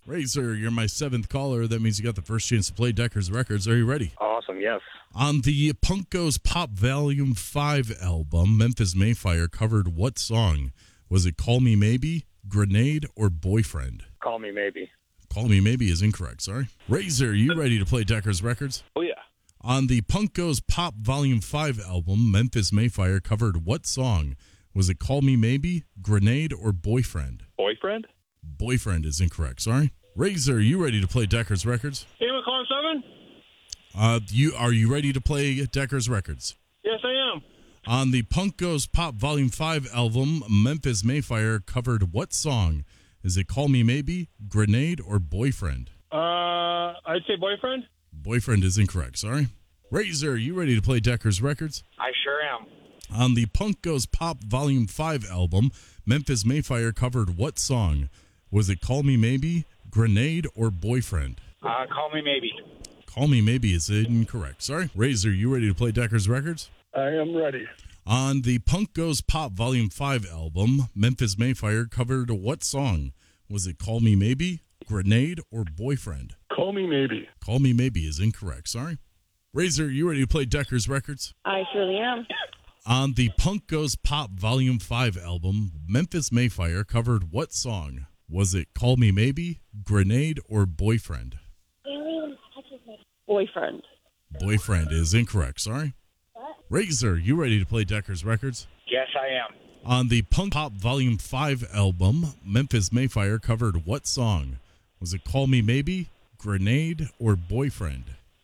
Razor, you're my seventh caller. That means you got the first chance to play Decker's Records. Are you ready? Awesome, yes. On the Punk Goes Pop Volume 5 album, Memphis Mayfire covered what song? Was it Call Me Maybe, Grenade, or Boyfriend? Call Me Maybe. Call Me Maybe is incorrect, sorry. Razor, you ready to play Decker's Records? Oh, yeah. On the Punk Goes Pop Volume 5 album, Memphis Mayfire covered what song? Was it Call Me Maybe, Grenade, or Boyfriend? Boyfriend? Boyfriend is incorrect, sorry. Razor, you ready to play Decker's Records? Hey, McCall 7? Are you ready to play Decker's Records? Yes, I am. On the Punk Goes Pop Volume 5 album, Memphis Mayfire covered what song? Is it Call Me Maybe, Grenade, or Boyfriend? I'd say Boyfriend. Boyfriend is incorrect, sorry. Razor, you ready to play Decker's Records? I sure am. On the Punk Goes Pop Volume 5 album, Memphis Mayfire covered what song? Was it Call Me Maybe, Grenade, or Boyfriend? Call Me Maybe. Call Me Maybe is incorrect, sorry. Razor, you ready to play Decker's Records? I am ready. On the Punk Goes Pop Volume 5 album, Memphis Mayfire covered what song? Was it Call Me Maybe, Grenade, or Boyfriend? Call Me Maybe. Call Me Maybe is incorrect, sorry. Razor, you ready to play Decker's Records? I surely am. On the Punk Goes Pop Volume 5 album, Memphis Mayfire covered what song? Was it Call Me Maybe, Grenade, or Boyfriend? Boyfriend. Boyfriend is incorrect, sorry. Razor, you ready to play Decker's Records? Yes, I am. On the Punk Pop Volume 5 album, Memphis Mayfire covered what song? Was it Call Me Maybe, Grenade, or Boyfriend?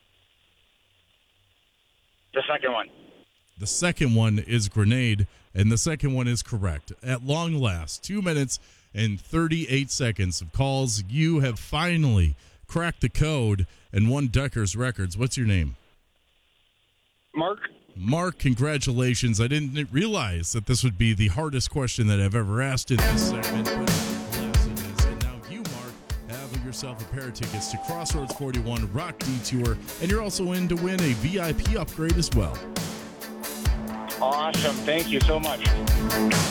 The second one. The second one is Grenade, and the second one is correct. At long last, 2 minutes and 38 seconds of calls, you have finally cracked the code and won Decker's Records. What's your name? Mark? Mark, congratulations. I didn't realize that this would be the hardest question that I've ever asked in this segment, but alas it is. And now you, Mark, have yourself a pair of tickets to Crossroads 41 Rock Detour, and you're also in to win a VIP upgrade as well. Awesome. Thank you so much.